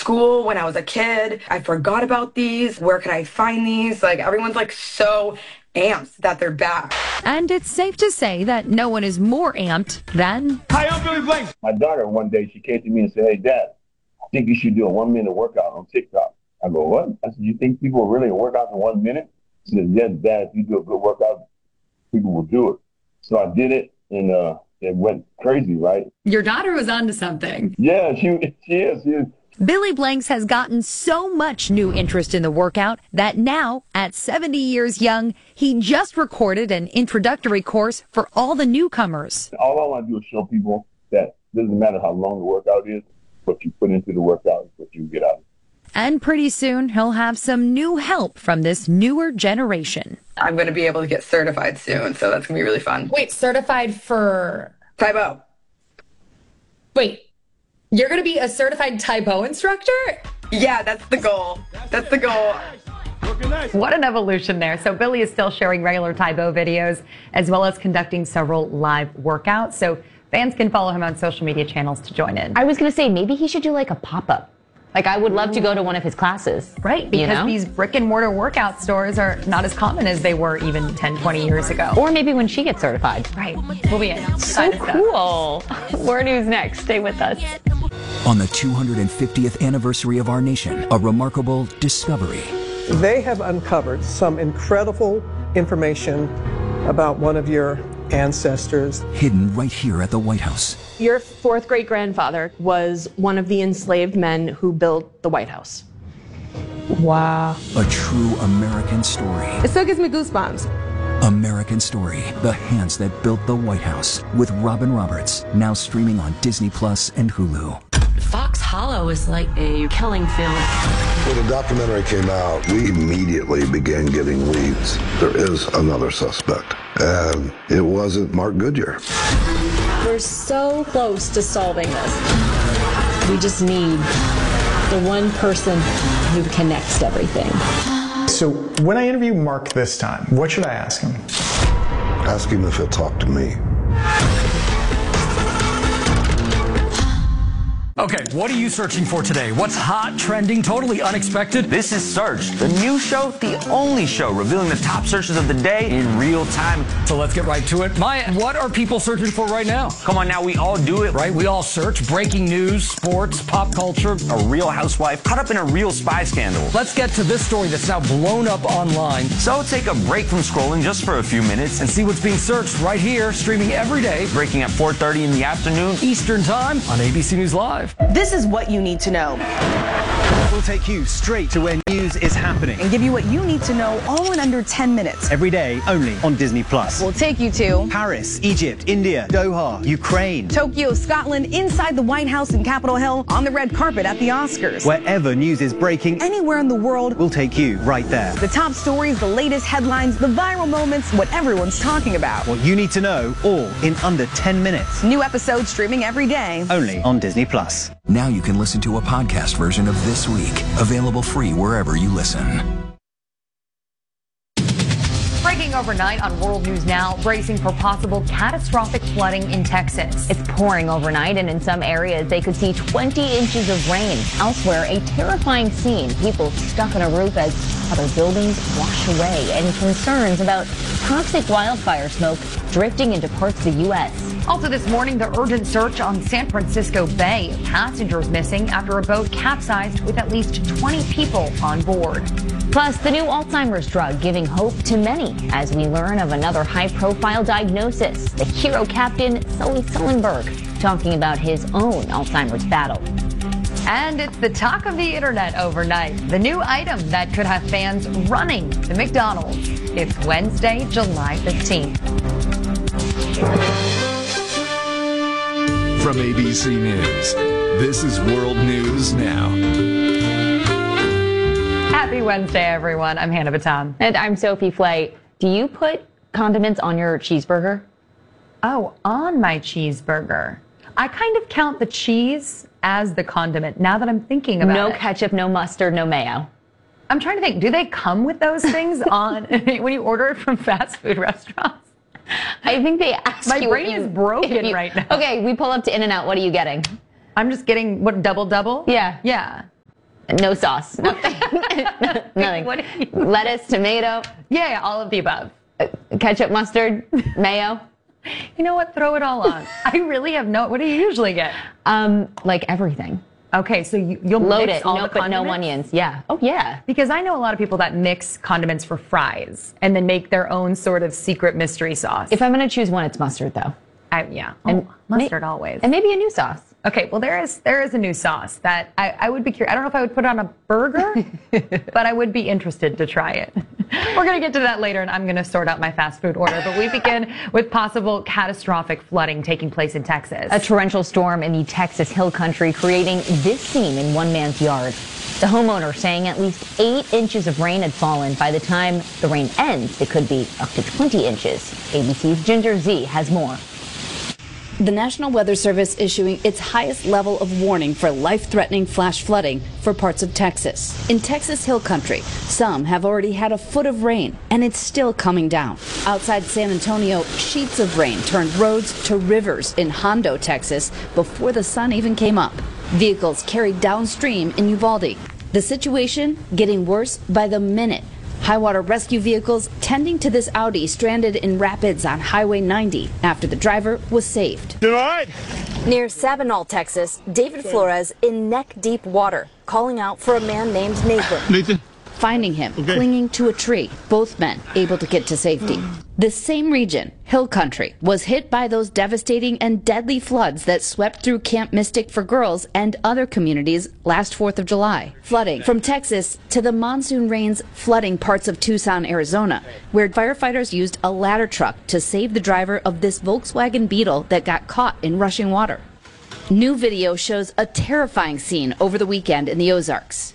school when I was a kid. I forgot about these. Where could I find these? Like, everyone's like so amped that they're back. And it's safe to say that no one is more amped than... Hi, I'm Billy Blanks. My daughter one day, she came to me and said, hey, Dad, I think you should do a 1-minute workout on TikTok. I go, what? I said, you think people will really work out in 1 minute? She said, yes, Dad, if you do a good workout, people will do it. So I did it, and it went crazy, right? Your daughter was onto something. Yeah, she is. Billy Blanks has gotten so much new interest in the workout that now, at 70 years young, he just recorded an introductory course for all the newcomers. All I want to do is show people that it doesn't matter how long the workout is, what you put into the workout is what you get out of it. And pretty soon, he'll have some new help from this newer generation. I'm going to be able to get certified soon, so that's going to be really fun. Wait, certified for... Tae Bo. Wait, you're going to be a certified Tae Bo instructor? Yeah, that's the goal. That's the goal. What an evolution there. So Billy is still sharing regular Tae Bo videos, as well as conducting several live workouts. So fans can follow him on social media channels to join in. I was going to say, maybe he should do like a pop-up. Like, I would love to go to one of his classes. Right, because these brick and mortar workout stores are not as common as they were even 10, 20 years ago. Or maybe when she gets certified. Right, we'll be in. So cool. More news next. Stay with us. On the 250th anniversary of our nation, a remarkable discovery. They have uncovered some incredible information about one of your ancestors. Hidden right here at the White House. Your fourth great-grandfather was one of the enslaved men who built the White House. Wow. A true American story. It still gives me goosebumps. American Story, The Hands That Built the White House, with Robin Roberts, now streaming on Disney Plus and Hulu. Fox Hollow is like a killing field. When the documentary came out, we immediately began getting leads. There is another suspect, and it wasn't Mark Goodyear. We're so close to solving this. We just need the one person who connects everything. So when I interview Mark this time, what should I ask him? Ask him if he'll talk to me. Okay, what are you searching for today? What's hot, trending, totally unexpected? This is Search, the new show, the only show revealing the top searches of the day in real time. So let's get right to it. Maya, what are people searching for right now? Come on now, we all do it. Right, we all search breaking news, sports, pop culture. A real housewife caught up in a real spy scandal. Let's get to this story that's now blown up online. So take a break from scrolling just for a few minutes and see what's being searched right here, streaming every day. Breaking at 4:30 in the afternoon. Eastern Time on ABC News Live. This is what you need to know. We'll take you straight to where news is happening and give you what you need to know all in under 10 minutes. Every day, only on Disney Plus. We'll take you to Paris, Egypt, India, Doha, Ukraine, Tokyo, Scotland, inside the White House in Capitol Hill, on the red carpet at the Oscars. Wherever news is breaking, anywhere in the world, we'll take you right there. The top stories, the latest headlines, the viral moments, what everyone's talking about. What you need to know, all in under 10 minutes. New episodes streaming every day. Only on Disney Plus. Now you can listen to a podcast version of This Week, available free wherever you listen. Breaking overnight on World News Now, bracing for possible catastrophic flooding in Texas. It's pouring overnight, and in some areas they could see 20 inches of rain. Elsewhere, a terrifying scene. People stuck on a roof as other buildings wash away, and concerns about toxic wildfire smoke drifting into parts of the U.S. Also this morning, the urgent search on San Francisco Bay. Passengers missing after a boat capsized with at least 20 people on board. Plus, the new Alzheimer's drug giving hope to many as we learn of another high-profile diagnosis. The hero captain, Sully Sullenberg, talking about his own Alzheimer's battle. And it's the talk of the internet overnight. The new item that could have fans running to McDonald's. It's Wednesday, July 15th. From ABC News, this is World News Now. Happy Wednesday, everyone. I'm Hannah Baton. And I'm Sophie Flay. Do you put condiments on your cheeseburger? Oh, on my cheeseburger. I kind of count the cheese as the condiment now that I'm thinking about it. No ketchup, no mustard, no mayo. I'm trying to think, do they come with those things on when you order it from fast food restaurants? I think they ask My you. brain is broken right now. Okay, we pull up to In-N-Out. What are you getting? I'm just getting, what, double? Yeah. Yeah. No sauce. Nothing. Nothing. Lettuce, tomato. Yeah, all of the above. Ketchup, mustard, mayo. You know what? Throw it all on. I really have what do you usually get? Like everything. Okay, so you'll load mix it, all the condiments? no onions. Yeah. Oh, yeah. Because I know a lot of people that mix condiments for fries and then make their own sort of secret mystery sauce. If I'm going to choose one, it's mustard, though. Yeah. And mustard always. And maybe a new sauce. Okay, well, there is a new sauce that I would be curious. I don't know if I would put on a burger, but I would be interested to try it. We're going to get to that later, and I'm going to sort out my fast food order. But we begin with possible catastrophic flooding taking place in Texas. A torrential storm in the Texas Hill Country creating this scene in one man's yard. The homeowner saying at least 8 inches of rain had fallen. By the time the rain ends, it could be up to 20 inches. ABC's Ginger Z has more. The National Weather Service issuing its highest level of warning for life-threatening flash flooding for parts of Texas. In Texas Hill Country, some have already had a foot of rain, and it's still coming down. Outside San Antonio, sheets of rain turned roads to rivers in Hondo, Texas, before the sun even came up. Vehicles carried downstream in Uvalde. The situation getting worse by the minute. High water rescue vehicles tending to this Audi stranded in rapids on Highway 90 after the driver was saved. Doing all right? Near Sabinal, Texas, David Flores in neck-deep water, calling out for a man named Nathan. Finding him clinging to a tree, both men able to get to safety. This same region, Hill Country, was hit by those devastating and deadly floods that swept through Camp Mystic for girls and other communities last 4th of July. Flooding from Texas to the monsoon rains flooding parts of Tucson, Arizona, where firefighters used a ladder truck to save the driver of this Volkswagen Beetle that got caught in rushing water. New video shows a terrifying scene over the weekend in the Ozarks.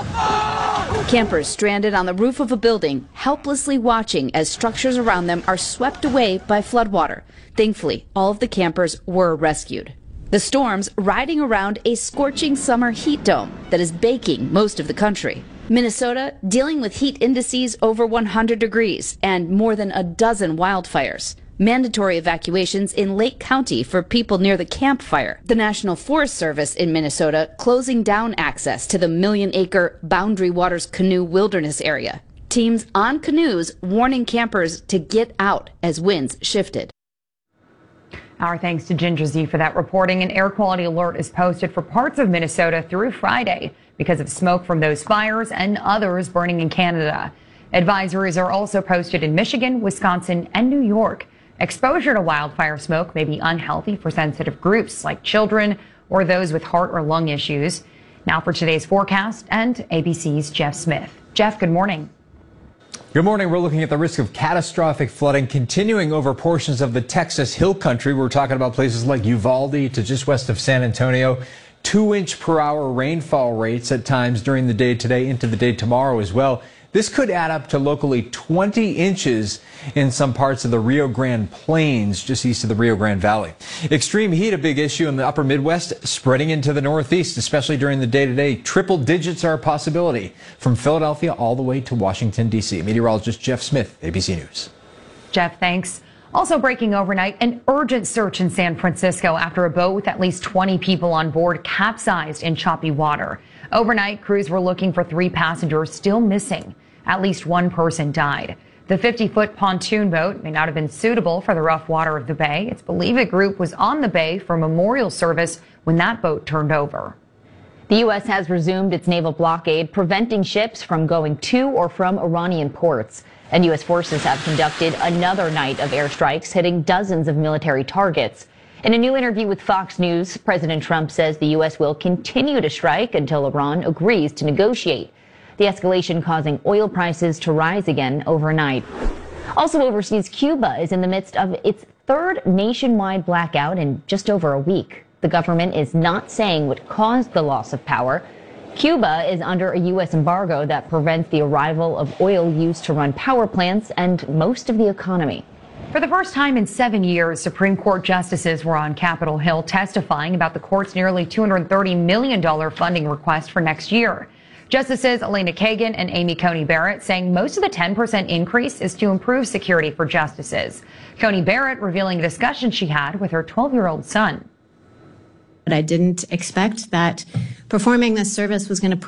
Campers stranded on the roof of a building, helplessly watching as structures around them are swept away by floodwater. Thankfully, all of the campers were rescued. The storms riding around a scorching summer heat dome that is baking most of the country. Minnesota dealing with heat indices over 100 degrees and more than a dozen wildfires. Mandatory evacuations in Lake County for people near the Camp Fire. The National Forest Service in Minnesota closing down access to the million-acre Boundary Waters Canoe Wilderness area. Teams on canoes warning campers to get out as winds shifted. Our thanks to Ginger Z for that reporting. An air quality alert is posted for parts of Minnesota through Friday because of smoke from those fires and others burning in Canada. Advisories are also posted in Michigan, Wisconsin, and New York. Exposure to wildfire smoke may be unhealthy for sensitive groups like children or those with heart or lung issues. Now for today's forecast and ABC's Jeff Smith. Jeff, good morning. Good morning. We're looking at the risk of catastrophic flooding continuing over portions of the Texas Hill Country. We're talking about places like Uvalde to just west of San Antonio. 2-inch per hour rainfall rates at times during the day today into the day tomorrow as well. This could add up to locally 20 inches in some parts of the Rio Grande Plains, just east of the Rio Grande Valley. Extreme heat, a big issue in the upper Midwest, spreading into the Northeast, especially during the day today. Triple digits are a possibility from Philadelphia all the way to Washington, D.C. Meteorologist Jeff Smith, ABC News. Jeff, thanks. Also breaking overnight, an urgent search in San Francisco after a boat with at least 20 people on board capsized in choppy water. Overnight, crews were looking for 3 passengers still missing. At least 1 person died. The 50-foot pontoon boat may not have been suitable for the rough water of the bay. It's believed the group was on the bay for memorial service when that boat turned over. The U.S. has resumed its naval blockade, preventing ships from going to or from Iranian ports. And U.S. forces have conducted another night of airstrikes, hitting dozens of military targets. In a new interview with Fox News, President Trump says the U.S. will continue to strike until Iran agrees to negotiate. The escalation causing oil prices to rise again overnight. Also overseas, Cuba is in the midst of its 3rd nationwide blackout in just over a week. The government is not saying what caused the loss of power. Cuba is under a U.S. embargo that prevents the arrival of oil used to run power plants and most of the economy. For the first time in 7 years, Supreme Court justices were on Capitol Hill testifying about the court's nearly $230 million funding request for next year. Justices Elena Kagan and Amy Coney Barrett saying most of the 10% increase is to improve security for justices. Coney Barrett revealing a discussion she had with her 12-year-old son. I didn't expect that performing this service was going to